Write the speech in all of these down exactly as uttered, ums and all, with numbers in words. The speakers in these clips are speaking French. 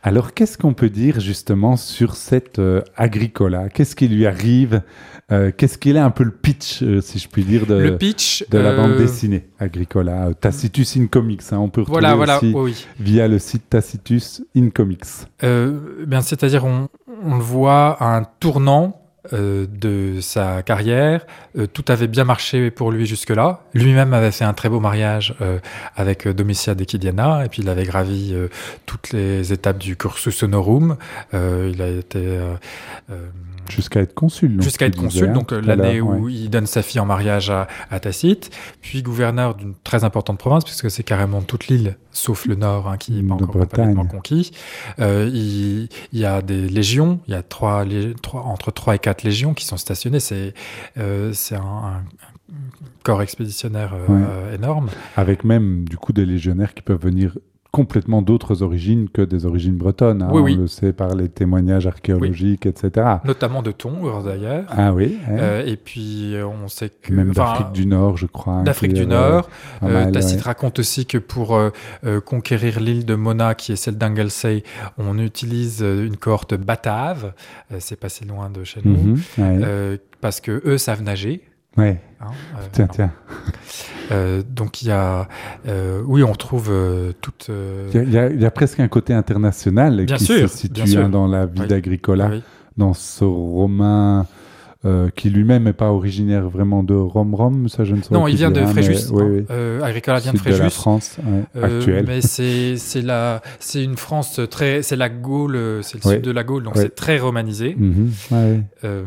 Alors, qu'est-ce qu'on peut dire justement sur cet euh, Agricola? Qu'est-ce qui lui arrive? euh, Qu'est-ce qu'il est un peu le pitch, euh, si je puis dire, de, le pitch, de la euh... bande dessinée Agricola? Tacitus in Comics, hein, on peut retrouver voilà, voilà, aussi oui, oui. via le site Tacitus in Comics. Euh, bien, c'est-à-dire, on, on le voit à un tournant Euh, de sa carrière. Euh, tout avait bien marché pour lui jusque-là. Lui-même avait fait un très beau mariage euh, avec Domitia Decidiana, et puis il avait gravi euh, toutes les étapes du cursus honorum. Euh, il a été... Euh, euh, jusqu'à être consul. Jusqu'à être consul, disais, donc hein, l'année où ouais. il donne sa fille en mariage à, à Tacite, puis gouverneur d'une très importante province, puisque c'est carrément toute l'île, sauf le nord, hein, qui n'est pas de encore Bretagne. complètement conquis. Euh, il, il y a des légions, il y a trois, trois, entre trois et quatre légions qui sont stationnées. C'est, euh, c'est un, un, un corps expéditionnaire euh, ouais. euh, énorme. Avec même, du coup, des légionnaires qui peuvent venir complètement d'autres origines que des origines bretonnes. Hein. Oui, oui. On le sait par les témoignages archéologiques, oui. et cetera. Notamment de Tongres, d'ailleurs. Ah oui. Ouais. Euh, et puis, on sait que... Même d'Afrique du Nord, je crois. D'Afrique du euh, Nord. Euh, Tacite ouais. raconte aussi que pour euh, euh, conquérir l'île de Mona, qui est celle d'Anglesey, on utilise une cohorte batave. Euh, c'est pas si loin de chez nous. Mm-hmm, ouais. euh, parce que eux savent nager. Ouais. Hein, euh, tiens, tiens. Euh, donc il y a, euh, oui, on trouve euh, toute. Euh... Il, y a, il y a presque un côté international bien qui sûr, se situe bien hein, dans la vie oui. d'Agricola, oui. dans ce Romain euh, qui lui-même n'est pas originaire vraiment de Rome-Rome, ça je ne sais pas. Non, il vient de hein, Fréjus. Mais, oui, oui. Euh, Agricola vient de Sud Fréjus. de la France ouais, euh, actuelle. Mais c'est c'est la c'est une France très, c'est la Gaule, c'est le oui. sud de la Gaule, donc oui. c'est très romanisé. Mm-hmm. Ouais. Euh...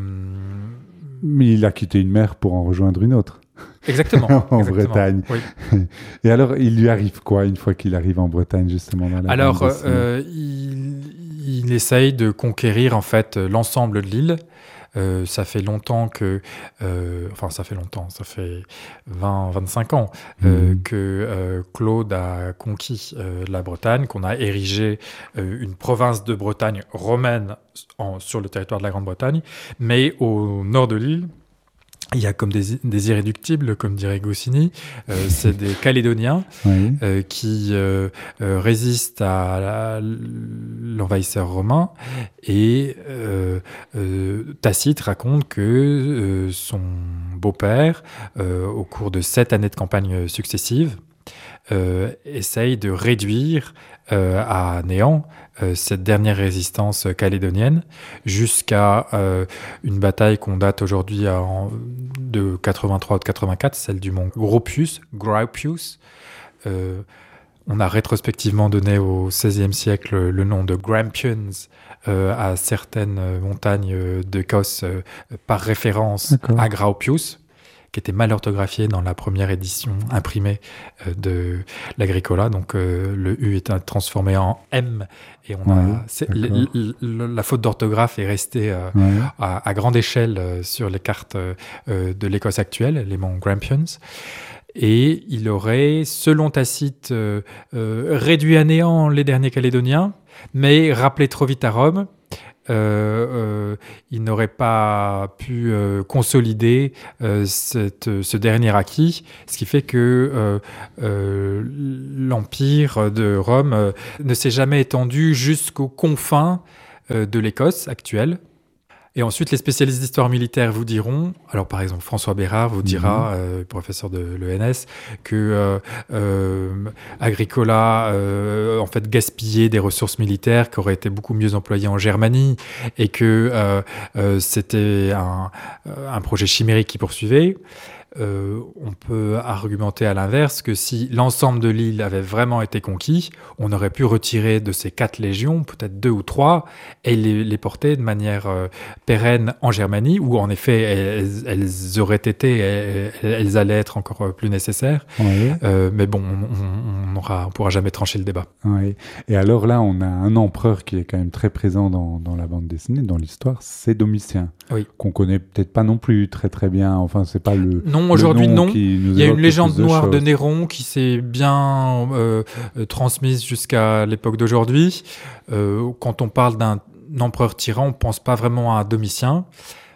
Mais il a quitté une mer pour en rejoindre une autre. Exactement. en exactement. Bretagne. Oui. Et alors, il lui arrive quoi une fois qu'il arrive en Bretagne, justement dans la Alors, euh, il, il essaye de conquérir en fait l'ensemble de l'île. Euh, ça fait longtemps que, euh, enfin ça fait longtemps, ça fait vingt, vingt-cinq ans euh, mmh. que euh, Claude a conquis euh, la Bretagne, qu'on a érigé euh, une province de Bretagne romaine en, sur le territoire de la Grande-Bretagne, mais au nord de l'île, il y a comme des, des irréductibles, comme dirait Goscinny, euh, c'est des Calédoniens oui. euh, qui euh, euh, résistent à la, l'envahisseur romain. Et euh, euh, Tacite raconte que euh, son beau-père, euh, au cours de sept années de campagne successives, euh, essaye de réduire euh, à néant euh, cette dernière résistance calédonienne jusqu'à euh, une bataille qu'on date aujourd'hui en, de quatre-vingt-trois ou de quatre-vingt-quatre, celle du mont Gropius, Gropius. Euh, on a rétrospectivement donné au seizième siècle le nom de Grampians euh, à certaines montagnes d'Écosse euh, par référence D'accord. à Gropius, qui était mal orthographié dans la première édition imprimée euh, de l'Agricola. Donc euh, le U est transformé en M et on ouais, a c'est, l, l, l, la faute d'orthographe est restée euh, ouais. à, à grande échelle euh, sur les cartes euh, de l'Écosse actuelle, les monts Grampians. Et il aurait, selon Tacite, euh, euh, réduit à néant les derniers Calédoniens, mais rappelé trop vite à Rome. Euh, euh, il n'aurait pas pu euh, consolider euh, cette, ce dernier acquis, ce qui fait que euh, euh, l'empire de Rome euh, ne s'est jamais étendu jusqu'aux confins euh, de l'Écosse actuelle. Et ensuite, les spécialistes d'histoire militaire vous diront, alors par exemple François Bérard vous dira, mmh. euh, professeur de l'E N S, que euh, euh, Agricola euh, en fait gaspillait des ressources militaires qui auraient été beaucoup mieux employées en Germanie et que euh, euh, c'était un, un projet chimérique qui poursuivait. Euh, on peut argumenter à l'inverse que si l'ensemble de l'île avait vraiment été conquis, on aurait pu retirer de ces quatre légions, peut-être deux ou trois, et les, les porter de manière euh, pérenne en Germanie, où en effet elles, elles auraient été, elles, elles allaient être encore plus nécessaires. Oui. Euh, mais bon, on ne pourra jamais trancher le débat. Oui. Et alors là, on a un empereur qui est quand même très présent dans, dans la bande dessinée, dans l'histoire, c'est Domitien, oui. qu'on connaît peut-être pas non plus très très bien. Enfin, c'est pas le non. Non, aujourd'hui, non. Il y a une légende noire de, de Néron qui s'est bien euh, transmise jusqu'à l'époque d'aujourd'hui. Euh, quand on parle d'un empereur tyran, on ne pense pas vraiment à Domitien.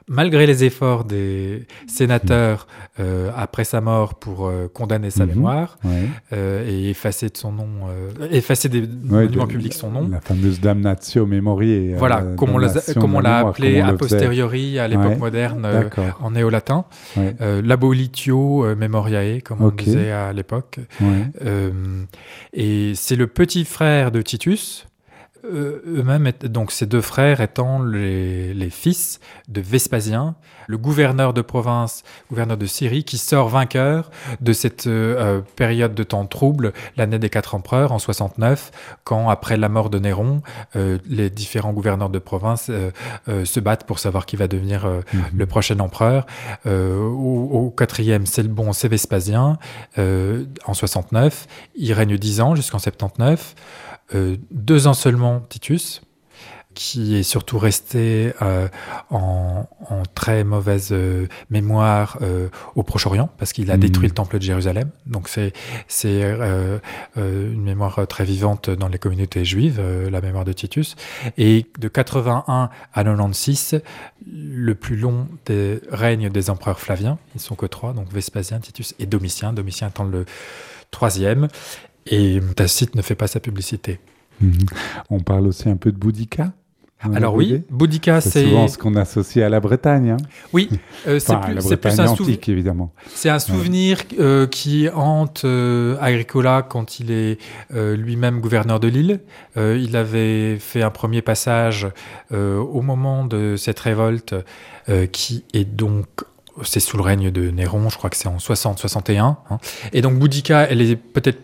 malgré les efforts des sénateurs euh, après sa mort pour euh, condamner sa Mhm. mémoire Ouais. euh, et effacer de son nom, euh, effacer des Ouais, monuments de- publics son nom. La fameuse damnatio memoriae. Voilà, euh, comme on l'a damnation comme de on la l'a mémoire, appelé comme on a le faisait. posteriori à l'époque Ouais. moderne euh, D'accord. en néo-latin. Ouais. Euh, l'abolitio euh, memoriae, comme on Ok. disait à l'époque. Ouais. Euh, et c'est le petit frère de Titus, euh, eux-mêmes, étaient- donc ces deux frères étant les, les fils de Vespasien, le gouverneur de province, gouverneur de Syrie, qui sort vainqueur de cette euh, période de temps trouble, l'année des quatre empereurs, en soixante-neuf, quand, après la mort de Néron, euh, les différents gouverneurs de province euh, euh, se battent pour savoir qui va devenir euh, Mhm. le prochain empereur. Euh, au, au quatrième, c'est le bon, c'est Vespasien, euh, en soixante-neuf. Il règne dix ans jusqu'en soixante-dix-neuf. Euh, deux ans seulement, Titus, qui est surtout resté euh, en, en très mauvaise euh, mémoire euh, au Proche-Orient, parce qu'il a Mhm. détruit le temple de Jérusalem. Donc c'est c'est euh, euh, une mémoire très vivante dans les communautés juives, euh, la mémoire de Titus. Et de quatre-vingt-un à quatre-vingt-seize, le plus long des règnes des empereurs Flaviens, ils sont que trois, donc Vespasien, Titus et Domitien, Domitien étant le troisième. Et Tacite ne fait pas sa publicité. Mhm. On parle aussi un peu de Boudica. dans la Alors B D. oui, Boudica, C'est c'est... souvent ce qu'on associe à la Bretagne. Hein. Oui, euh, c'est Enfin, plus, la c'est plus Bretagne un, souvi- antique, évidemment. c'est un souvenir euh, qui hante euh, Agricola quand il est euh, lui-même gouverneur de l'île. Euh, il avait fait un premier passage euh, au moment de cette révolte euh, qui est donc... C'est sous le règne de Néron, je crois que c'est en soixante soixante et un. Hein. Et donc Boudica, elle est peut-être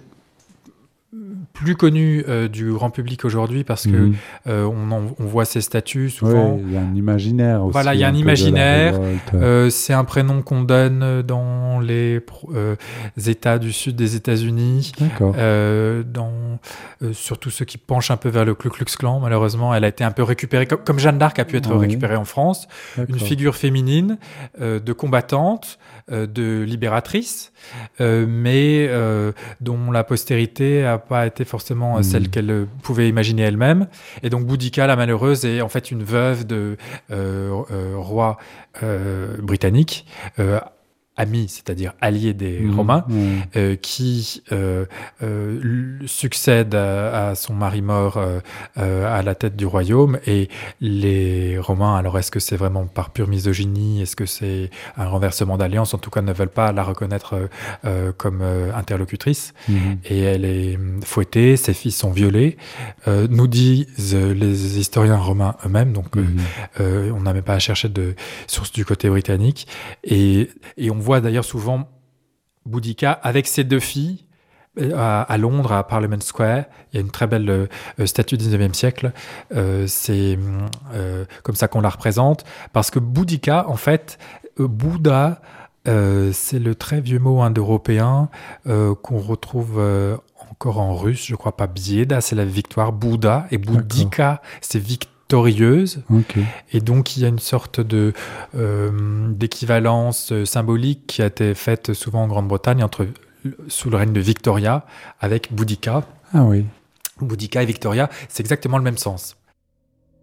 plus connue euh, du grand public aujourd'hui parce que Mhm. euh, on, en- on voit ses statuts souvent. Ouais, il y a un imaginaire aussi. Voilà, il y a un peu de la imaginaire. révolte. Euh, c'est un prénom qu'on donne dans les pro- euh, États du sud des États-Unis, D'accord. euh, dans euh, surtout ceux qui penchent un peu vers le Ku Klux Klan. Malheureusement, elle a été un peu récupérée, comme, comme Jeanne d'Arc a pu être Oui. récupérée en France. D'accord. Une figure féminine, euh, de combattante, euh, de libératrice, euh, mais euh, dont la postérité n'a pas été forcément euh, Mhm. celle qu'elle euh, pouvait imaginer elle-même. Et donc Boudica, la malheureuse, est en fait une veuve de euh, euh, roi euh, britannique, euh, ami, c'est-à-dire allié des Mhm. Romains, Ouais. euh, qui euh, euh, l- succède à, à son mari mort euh, euh, à la tête du royaume. Et les Romains, alors est-ce que c'est vraiment par pure misogynie? Est-ce que c'est un renversement d'alliance? En tout cas, ne veulent pas la reconnaître euh, euh, comme euh, interlocutrice. Mhm. Et elle est hum, fouettée, ses filles sont violées, euh, nous disent euh, les historiens romains eux-mêmes, donc euh, Mhm. euh, on n'a même pas à chercher de sources du côté britannique. Et, et on voit d'ailleurs souvent Boudica avec ses deux filles euh, à, à Londres, à Parliament Square. Il y a une très belle euh, statue du dix-neuvième siècle. Euh, c'est euh, comme ça qu'on la représente. Parce que Boudica, en fait, euh, Bouddha, euh, c'est le très vieux mot indo-européen euh, qu'on retrouve euh, encore en russe, je crois pas. Bieda, c'est la victoire. Bouddha et Boudica, c'est victoire. Victorieuse, Ok. et donc il y a une sorte de euh, d'équivalence euh, symbolique qui a été faite souvent en Grande-Bretagne entre sous le règne de Victoria avec Boudica. Ah oui. Boudica et Victoria, c'est exactement le même sens.